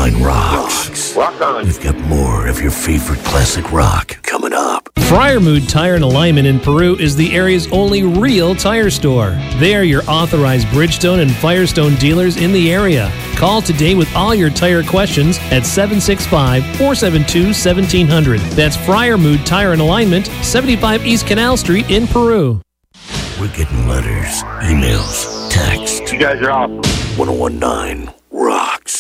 Fine Rocks. Rock on. We've got more of your favorite classic rock coming up. Friarmood Tire and Alignment in Peru is the area's only real tire store. They are your authorized Bridgestone and Firestone dealers in the area. Call today with all your tire questions at 765-472-1700. That's Friarmood Tire and Alignment, 75 East Canal Street in Peru. We're getting letters, emails, texts. You guys are awesome. 1019